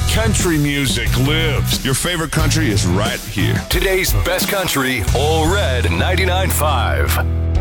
country music lives. Your favorite country is right here. Today's best country, All Red 99.5.